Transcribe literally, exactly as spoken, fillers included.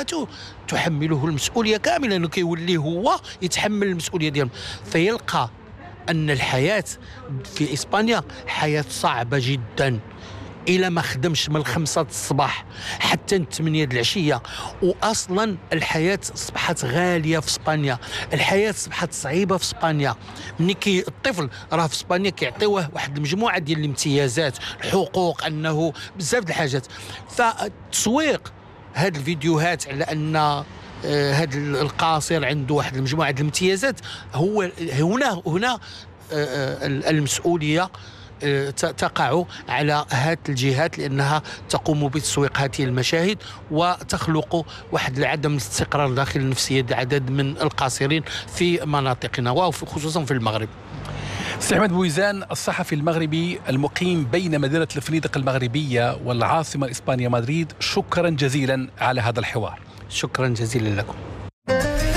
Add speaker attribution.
Speaker 1: ذاته تحمله المسؤوليه كامله، لانه كيولي هو يتحمل المسؤوليه ديالهم، فيلقى ان الحياه في اسبانيا حياه صعبه جدا. إلا ما خدمش من الخمسة الصباح حتى الثمانية العشية، وأصلا الحياة أصبحت غالية في إسبانيا، الحياة أصبحت صعيبة في إسبانيا. ملي كي الطفل راه في إسبانيا كيعطيوه واحد المجموعة ديال الامتيازات، الحقوق، أنه بزاف د الحاجات. فالتسويق هاد الفيديوهات على أن هذا القاصر عنده واحد المجموعة ديال الامتيازات، هو هنا هنا المسؤولية تقع على هذه الجهات، لأنها تقوم بتسويق هذه المشاهد وتخلق واحد عدم الاستقرار داخل النفسية عدد من القاصرين في مناطقنا وخصوصا في المغرب.
Speaker 2: سي أحمد بويزان، الصحفي المغربي المقيم بين مدينة الفنيدق المغربية والعاصمة الإسبانية مدريد، شكرا جزيلا على هذا الحوار.
Speaker 1: شكرا جزيلا لكم.